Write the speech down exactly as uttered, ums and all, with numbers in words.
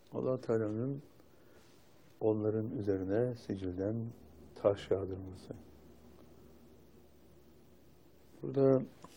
Allah Teala'nın onların üzerine sicilden taş yağdırması. Burada